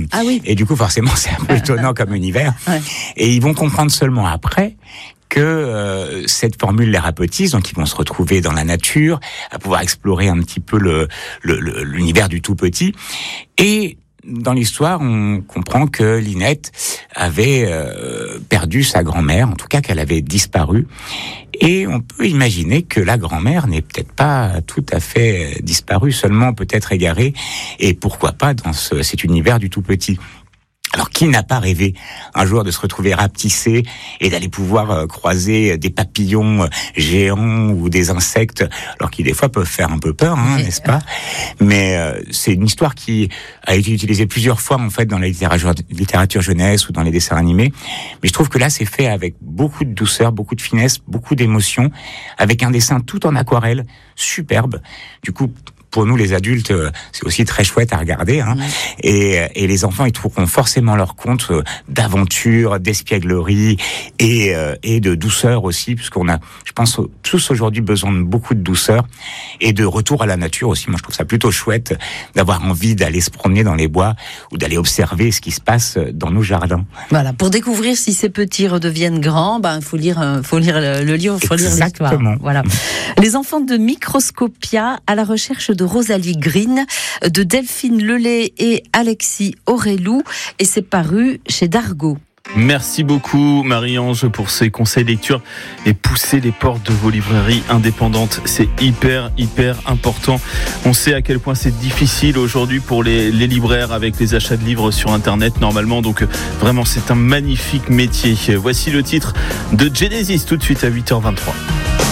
Ah oui. Et du coup, forcément, c'est un peu étonnant comme univers. Ouais. Et ils vont comprendre seulement après que cette formule les rapetisse, donc ils vont se retrouver dans la nature, à pouvoir explorer un petit peu l'univers du tout petit. Et dans l'histoire, on comprend que Lynette avait perdu sa grand-mère, en tout cas qu'elle avait disparu. Et on peut imaginer que la grand-mère n'est peut-être pas tout à fait disparue, seulement peut-être égarée. Et pourquoi pas dans cet univers du tout petit. Alors, qui n'a pas rêvé un jour de se retrouver rapetissé et d'aller pouvoir croiser des papillons géants ou des insectes, alors qui des fois peuvent faire un peu peur, n'est-ce pas ? Mais c'est une histoire qui a été utilisée plusieurs fois en fait dans la littérature jeunesse ou dans les dessins animés. Mais je trouve que là, c'est fait avec beaucoup de douceur, beaucoup de finesse, beaucoup d'émotion, avec un dessin tout en aquarelle, superbe. Du coup, pour nous, les adultes, c'est aussi très chouette à regarder, hein. Et les enfants, ils trouveront forcément leur compte d'aventure, d'espièglerie et de douceur aussi, puisqu'on a, je pense, tous aujourd'hui besoin de beaucoup de douceur et de retour à la nature aussi. Moi, je trouve ça plutôt chouette d'avoir envie d'aller se promener dans les bois ou d'aller observer ce qui se passe dans nos jardins. Voilà, pour découvrir si ces petits redeviennent grands, faut lire le livre, faut lire l'histoire. Voilà. Les enfants de Microscopia à la recherche de Rosalie Green, de Delphine Lelay et Alexis Aurélou, et c'est paru chez Dargaud. Merci beaucoup Marie-Ange pour ces conseils lecture et pousser les portes de vos librairies indépendantes, c'est hyper important. On sait à quel point c'est difficile aujourd'hui pour les libraires avec les achats de livres sur internet normalement, donc vraiment c'est un magnifique métier. Voici le titre de Genesis tout de suite à 8h23.